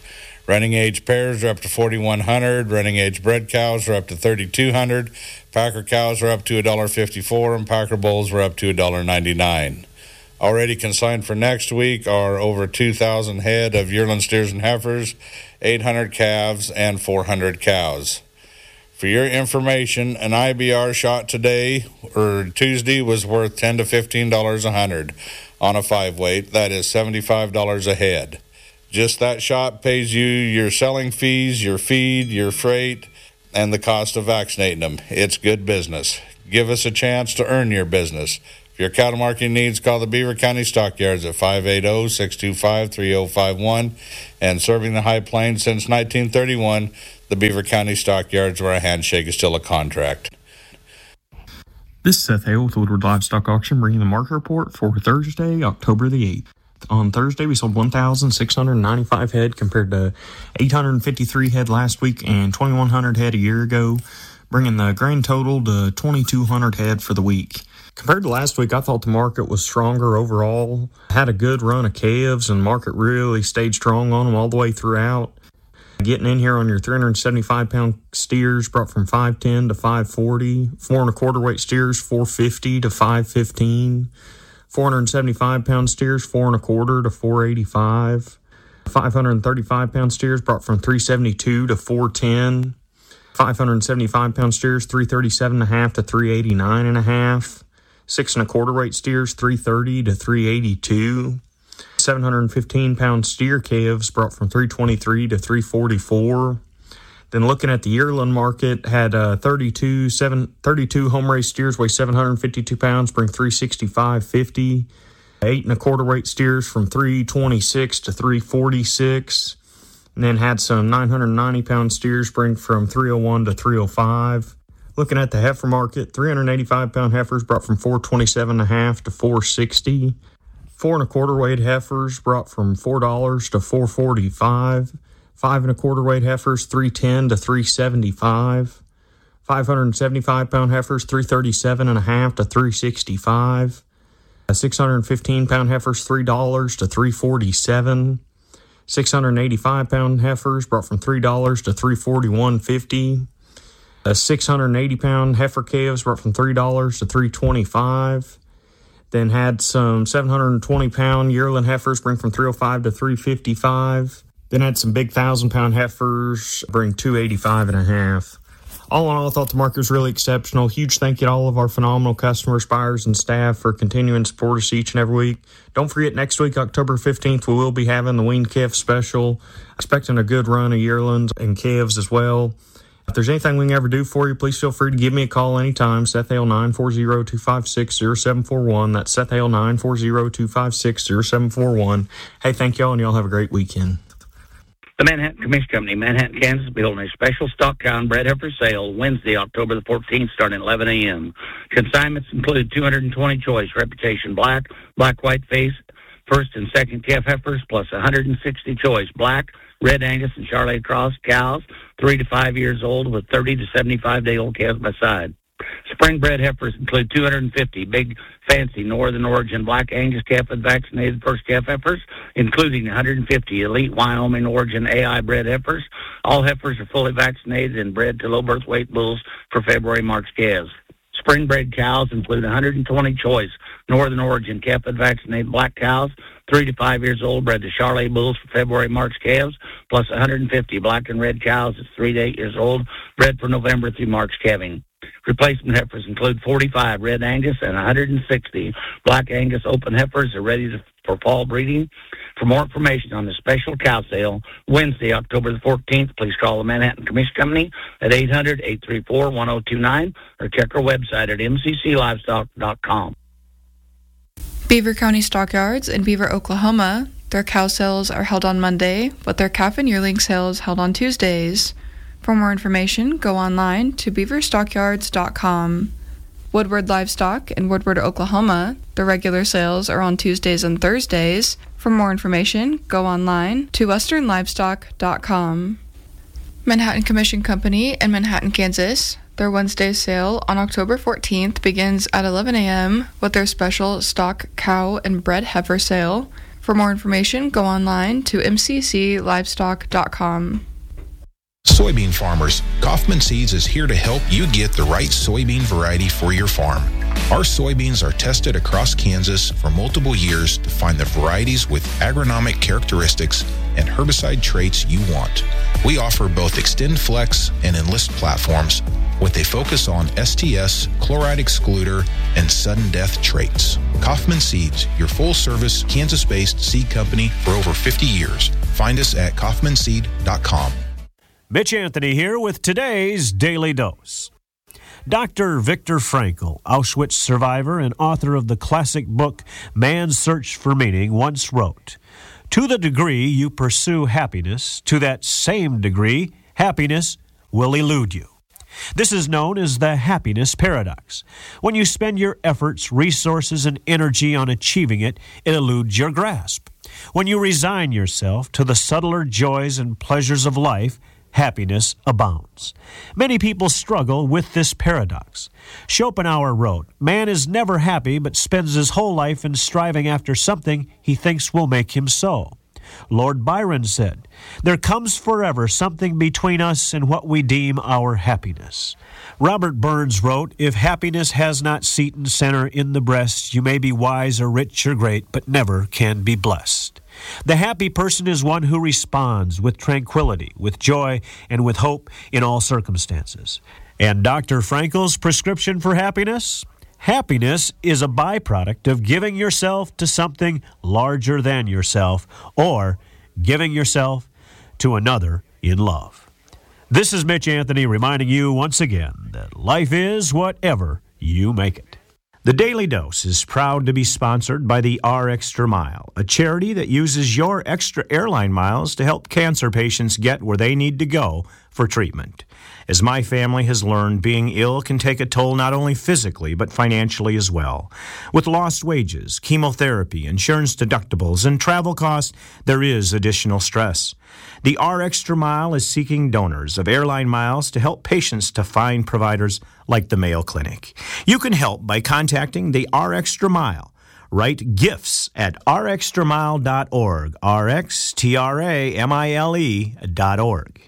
Running age pairs are up to forty-one hundred dollars. Running age bred cows are up to thirty-two hundred dollars. Packer cows are up to one dollar fifty-four, and Packer bulls are up to one dollar ninety-nine. Already consigned for next week are over two thousand head of yearling steers and heifers, eight hundred calves, and four hundred cows. For your information, an I B R shot today or Tuesday was worth ten to fifteen dollars a hundred on a five weight. That is seventy-five dollars a head. Just that shot pays you your selling fees, your feed, your freight, and the cost of vaccinating them. It's good business. Give us a chance to earn your business. For your cattle marketing needs, call the Beaver County Stockyards at five eight zero, six two five, three zero five one. And serving the High Plains since nineteen thirty-one, the Beaver County Stockyards, where a handshake is still a contract. This is Seth Hale with Woodward Livestock Auction, bringing the market report for Thursday, October the eighth. On Thursday, we sold one thousand six hundred ninety-five head compared to eight hundred fifty-three head last week and twenty-one hundred head a year ago, bringing the grand total to twenty-two hundred head for the week. Compared to last week, I thought the market was stronger overall. Had a good run of calves, and the market really stayed strong on them all the way throughout. Getting in here on your three hundred seventy-five pound steers brought from five ten to five forty. Four and a quarter weight steers, four fifty to five fifteen. four hundred seventy-five pound steers, four and a quarter to four eighty-five. five hundred thirty-five pound steers brought from three seventy-two to four ten. five hundred seventy-five pound steers, three thirty-seven and a half to three eighty-nine and a half. Six and a quarter weight steers, three thirty to three eighty-two. seven hundred fifteen pound steer calves brought from three twenty-three to three forty-four. Then looking at the yearling market, had uh, thirty-two, seven, thirty-two home-raised steers weigh seven hundred fifty-two pounds, bring three sixty-five fifty. Eight and a quarter weight steers from three twenty-six to three forty-six. And then had some nine hundred ninety pound steers bring from three oh one to three oh five. Looking at the heifer market, three hundred eighty-five pound heifers brought from four twenty-seven and a half to four sixty. Four and a quarter weight heifers brought from four dollars to four forty-five. Five and a quarter weight heifers, three ten to three seventy-five. Five hundred seventy-five pound heifers, three thirty-seven and a half to three sixty-five. Six hundred fifteen pound heifers, three dollars to three forty-seven. Six hundred eighty-five pound heifers brought from three dollars to three forty-one fifty. Six hundred eighty pound heifer calves brought from three dollars to three twenty-five. Then had some seven hundred twenty pound yearling heifers bring from three oh five to three fifty-five. Then had some big one thousand pound heifers bring two eighty-five and a half. All in all, I thought the market was really exceptional. Huge thank you to all of our phenomenal customers, buyers, and staff for continuing to support us each and every week. Don't forget, next week, October fifteenth, we will be having the weaned calf special. Expecting a good run of yearlings and calves as well. If there's anything we can ever do for you, please feel free to give me a call anytime. Seth Hale, nine four zero, two five six, zero seven four one. That's Seth Hale, nine four zero, two five six, zero seven four one. Hey, thank y'all, and y'all have a great weekend. The Manhattan Commission Company, Manhattan, Kansas, will be holding a special stock cow and bred heifer sale Wednesday, October the fourteenth, starting at eleven a.m. Consignments include two hundred twenty choice Reputation Black, Black White Face, first and second calf heifers, plus one hundred sixty choice Black, Red Angus, and Charolais Cross cows, three to five years old with thirty to seventy-five day old calves by side. Spring bred heifers include two hundred fifty big, fancy Northern Origin Black Angus calf and vaccinated first calf heifers, including one hundred fifty elite Wyoming Origin A I bred heifers. All heifers are fully vaccinated and bred to low birth weight bulls for February March calves. Spring bred cows include one hundred twenty choice Northern Origin calf and vaccinated black cows, three to five years old, bred to Charolais bulls for February March calves, plus one hundred fifty black and red cows that's three to eight years old, bred for November through March calving. Replacement heifers include forty-five Red Angus and one hundred sixty Black Angus open heifers are ready to, for fall breeding. For more information on the special cow sale, Wednesday, October the fourteenth, please call the Manhattan Commission Company at eight hundred, eight three four, one oh two nine or check our website at m c c livestock dot com. Beaver County Stockyards in Beaver, Oklahoma, their cow sales are held on Monday, but their calf and yearling sales held on Tuesdays. For more information, go online to beaver stockyards dot com. Woodward Livestock in Woodward, Oklahoma, the regular sales are on Tuesdays and Thursdays. For more information, go online to western livestock dot com. Manhattan Commission Company in Manhattan, Kansas, their Wednesday sale on October fourteenth begins at eleven a.m. with their special stock cow and bred heifer sale. For For more information, go online to m c c livestock dot com. Soybean farmers, Kaufman Seeds is here to help you get the right soybean variety for your farm. Our soybeans are tested across Kansas for multiple years to find the varieties with agronomic characteristics and herbicide traits you want. We offer both Extend Flex and Enlist platforms with a focus on S T S, chloride excluder, and sudden death traits. Kaufman Seeds, your full-service Kansas-based seed company for over fifty years. Find us at kaufman seed dot com. Mitch Anthony here with today's Daily Dose. Doctor Viktor Frankl, Auschwitz survivor and author of the classic book Man's Search for Meaning, once wrote, "To the degree you pursue happiness, to that same degree happiness will elude you." This is known as the happiness paradox. When you spend your efforts, resources, and energy on achieving it, it eludes your grasp. When you resign yourself to the subtler joys and pleasures of life, happiness abounds. Many people struggle with this paradox. Schopenhauer wrote, "Man is never happy but spends his whole life in striving after something he thinks will make him so." Lord Byron said, "There comes forever something between us and what we deem our happiness." Robert Burns wrote, "If happiness has not seat and center in the breast, you may be wise or rich or great, but never can be blessed." The happy person is one who responds with tranquility, with joy, and with hope in all circumstances. And Doctor Frankl's prescription for happiness? Happiness is a byproduct of giving yourself to something larger than yourself, or giving yourself to another in love. This is Mitch Anthony reminding you once again that life is whatever you make it. The Daily Dose is proud to be sponsored by the R Extra Mile, a charity that uses your extra airline miles to help cancer patients get where they need to go for treatment. As my family has learned, being ill can take a toll not only physically but financially as well. With lost wages, chemotherapy, insurance deductibles, and travel costs, there is additional stress. The R Extra Mile is seeking donors of airline miles to help patients to find providers like the Mayo Clinic. You can help by contacting the R Extra Mile. Write gifts at r extra mile dot org, R X T R A M I L E dot org.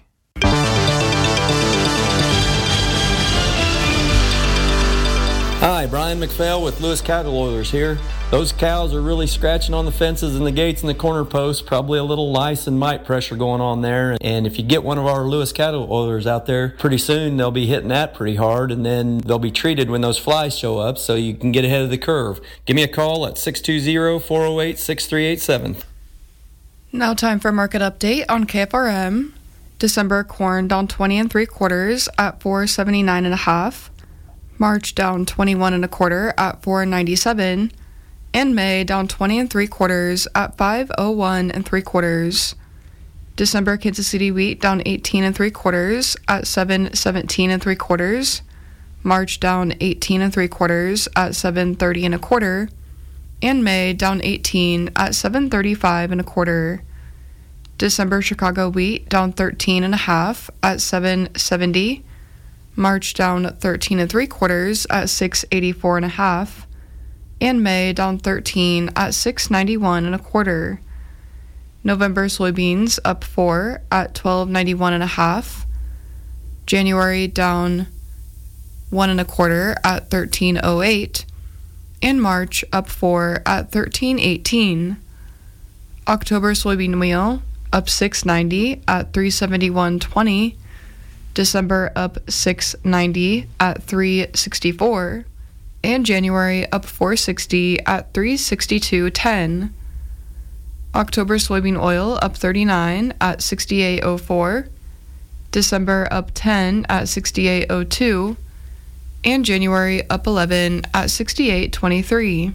Hi, Brian McPhail with Lewis Cattle Oilers here. Those cows are really scratching on the fences and the gates and the corner posts, probably a little lice and mite pressure going on there. And if you get one of our Lewis Cattle Oilers out there, pretty soon they'll be hitting that pretty hard, and then they'll be treated when those flies show up so you can get ahead of the curve. Give me a call at six two zero, four oh eight, six three eight seven. Now time for market update on K F R M. December corn down twenty and three quarters at four seventy-nine and a half. March down twenty-one and a quarter at four ninety-seven, and May down twenty and three quarters at five oh one and three quarters. December Kansas City wheat down eighteen and three quarters at seven seventeen and three quarters. March down eighteen and three quarters at seven thirty and a quarter, and May down eighteen at seven thirty-five and a quarter. December Chicago wheat down thirteen and a half at seven seventy. March down thirteen and three quarters at six eighty-four and a half, and May down thirteen at six ninety-one and a quarter. November soybeans up four at twelve ninety-one and a half. January down one and a quarter at thirteen oh eight, and March up four at thirteen eighteen. October soybean meal up six ninety at three seventy-one twenty. December up six ninety at three sixty-four, and January up four sixty at three sixty-two ten. October soybean oil up thirty-nine at sixty-eight oh four, December up ten at sixty-eight oh two, and January up eleven at sixty-eight twenty-three.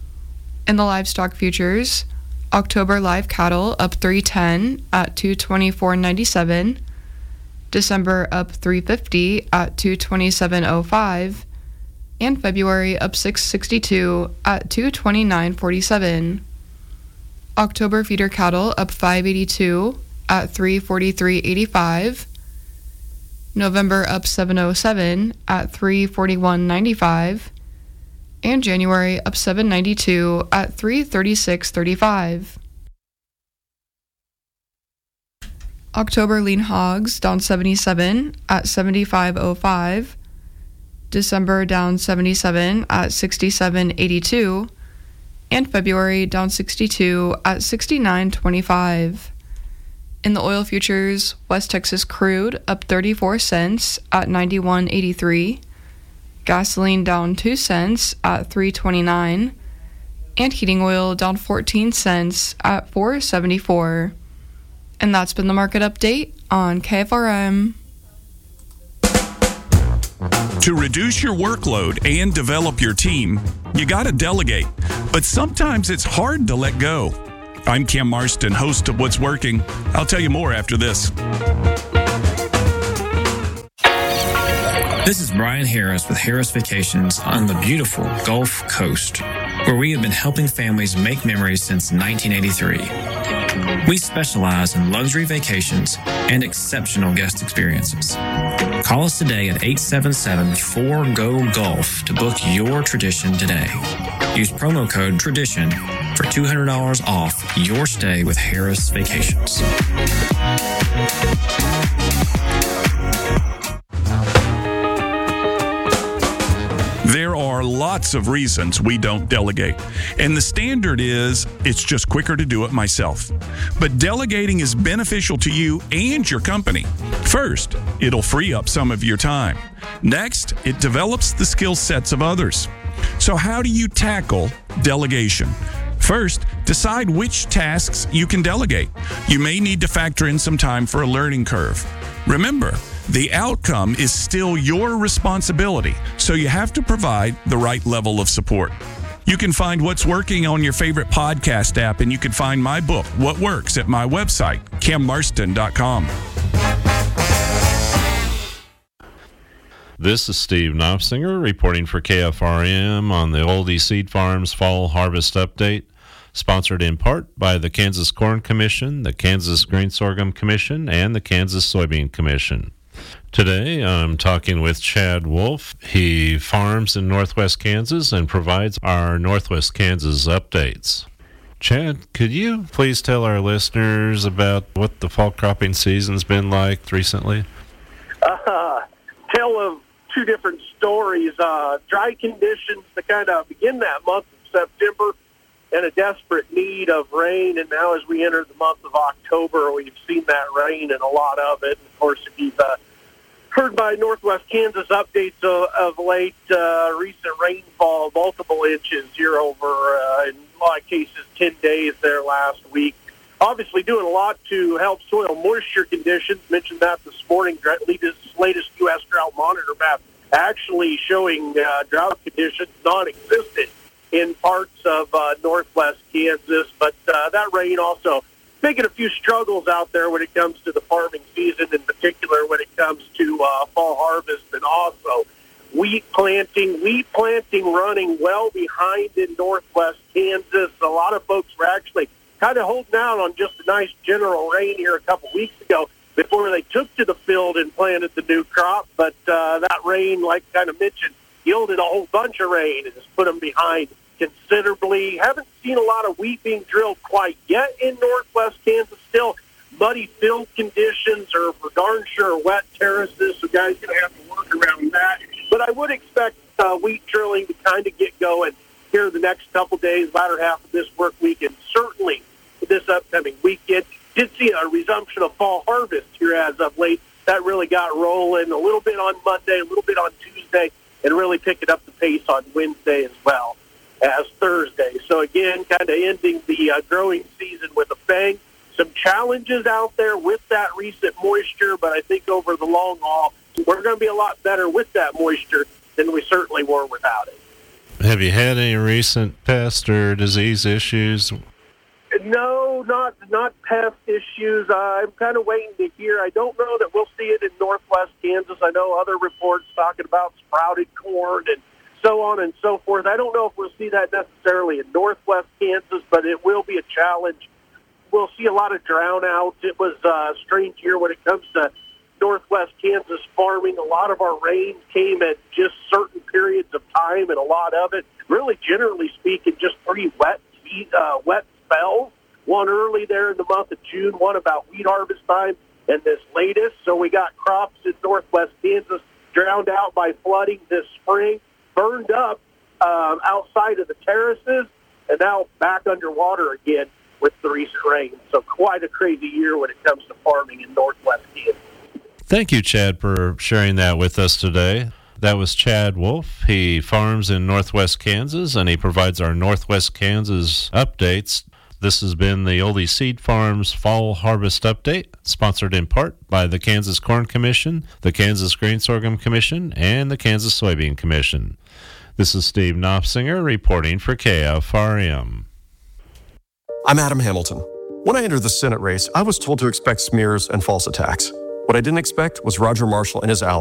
In the livestock futures, October live cattle up three ten at two twenty-four ninety-seven. December up three fifty at two twenty-seven oh five, and February up six sixty-two at two twenty-nine forty-seven. October feeder cattle up five eighty-two at three forty-three eighty-five. November up seven oh seven at three forty-one ninety-five, and January up seven ninety-two at three thirty-six thirty-five. October lean hogs down seventy-seven at seventy-five oh five. December down seventy-seven at sixty-seven eighty-two. And February down sixty-two at sixty-nine twenty-five. In the oil futures, West Texas crude up thirty-four cents at ninety-one eighty-three. Gasoline down two cents at three twenty-nine. And heating oil down fourteen cents at four seventy-four. And that's been the market update on K F R M. To reduce your workload and develop your team, you got to delegate. But sometimes it's hard to let go. I'm Cam Marston, host of What's Working. I'll tell you more after this. This is Brian Harris with Harris Vacations on the beautiful Gulf Coast, where we have been helping families make memories since nineteen eighty-three. We specialize in luxury vacations and exceptional guest experiences. Call us today at eight seven seven, four, G O, GULF to book your tradition today. Use promo code TRADITION for two hundred dollars off your stay with Harris Vacations. There are lots of reasons we don't delegate, and the standard is it's just quicker to do it myself. But delegating is beneficial to you and your company. First, it'll free up some of your time. Next, it develops the skill sets of others. So how do you tackle delegation? First, decide which tasks you can delegate. You may need to factor in some time for a learning curve. Remember, the outcome is still your responsibility, so you have to provide the right level of support. You can find What's Working on your favorite podcast app, and you can find my book, What Works, at my website, cam marston dot com. This is Steve Knopfsinger reporting for K F R M on the Oldie Seed Farms Fall Harvest Update, sponsored in part by the Kansas Corn Commission, the Kansas Grain Sorghum Commission, and the Kansas Soybean Commission. Today, I'm talking with Chad Wolf. He farms in Northwest Kansas and provides our Northwest Kansas updates. Chad, could you please tell our listeners about what the fall cropping season's been like recently? Uh, tale of two different stories. Uh, dry conditions to kind of begin that month of September and a desperate need of rain. And now as we enter the month of October, we've seen that rain and a lot of it. And of course, if you've uh, heard my Northwest Kansas updates of, of late, uh, recent rainfall, multiple inches here over, uh, in a lot of cases, ten days there last week. Obviously doing a lot to help soil moisture conditions. Mentioned that this morning. Latest, latest U S drought monitor map actually showing uh, drought conditions non-existent in parts of uh, Northwest Kansas. But uh, that rain also making a few struggles out there when it comes to the farming season, in particular when it comes to uh, fall harvest, and also wheat planting. Wheat planting running well behind in Northwest Kansas. A lot of folks were actually kind of holding out on just a nice general rain here a couple weeks ago before they took to the field and planted the new crop. But uh, that rain, like kind of mentioned, yielded a whole bunch of rain and has put them behind considerably. Haven't seen a lot of wheat being drilled quite yet in Northwest Kansas. Still muddy field conditions, or for darn sure wet terraces, so guys going to have to work around that. But I would expect uh, wheat drilling to kind of get going here the next couple days, latter half of this work week, and certainly this upcoming weekend. Did see a resumption of fall harvest here as of late. That really got rolling a little bit on Monday, a little bit on Tuesday, and really picking up the pace on Wednesday as well as Thursday. So again, kind of ending the uh, growing season with a bang. Some challenges out there with that recent moisture, but I think over the long haul, we're going to be a lot better with that moisture than we certainly were without it. Have you had any recent pest or disease issues? No, not not pest issues. Uh, I'm kind of waiting to hear. I don't know that we'll see it in Northwest Kansas. I know other reports talking about sprouted corn and so on and so forth. I don't know if we'll see that necessarily in Northwest Kansas, but it will be a challenge. We'll see a lot of drown outs. It was a strange year when it comes to Northwest Kansas farming. A lot of our rain came at just certain periods of time, and a lot of it, really generally speaking, just pretty wet, uh, wet spells. One early there in the month of June, one about wheat harvest time, and this latest. So we got crops in northwest Kansas drowned out by flooding this spring, burned up um, outside of the terraces, and now back underwater again with the recent rain. So quite a crazy year when it comes to farming in northwest Kansas. Thank you, Chad, for sharing that with us today. That was Chad Wolf. He farms in northwest Kansas, and he provides our northwest Kansas updates. This has been the Oldie Seed Farms Fall Harvest Update, sponsored in part by the Kansas Corn Commission, the Kansas Grain Sorghum Commission, and the Kansas Soybean Commission. This is Steve Knopfsinger reporting for K F R M. I'm Adam Hamilton. When I entered the Senate race, I was told to expect smears and false attacks. What I didn't expect was Roger Marshall and his allies